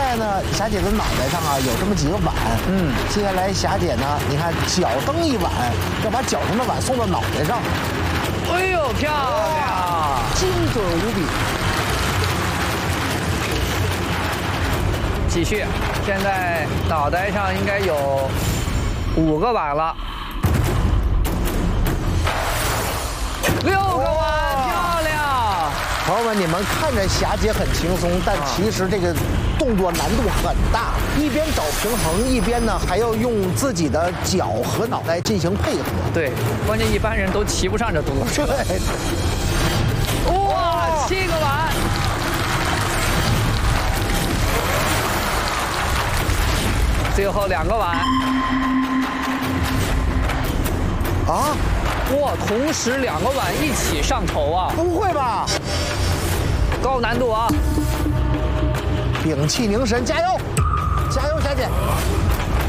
在呢，霞姐的脑袋上啊有这么几个碗，接下来霞姐呢，你看脚蹬一碗，要把脚上的碗送到脑袋上。 哎呦，漂亮， 精准无比。 继续，现在脑袋上应该有5个碗了，6个碗，漂亮！ 朋友们，你们看着霞姐很轻松，但其实这个动作难度很大，一边找平衡，一边呢还要用自己的脚和脑袋进行配合。 对，关键一般人都骑不上这动作车。 对。 哇，7个碗。最后2个碗。 啊！ 哇，同时2个碗一起上头啊！ 不会吧？ 高难度啊！ 屏气凝神，加油！加油，霞姐！